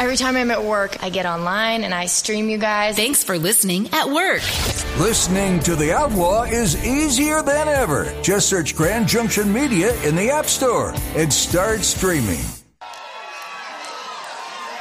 Every time I'm at work, I get online and I stream you guys. Thanks for listening at work. Listening to The Outlaw is easier than ever. Just search Grand Junction Media in the App Store and start streaming.